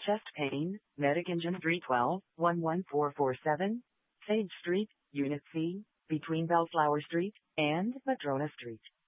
Chest pain, Medic Engine 312, 11447, Sage Street, Unit C, between Bellflower Street and Madrona Street.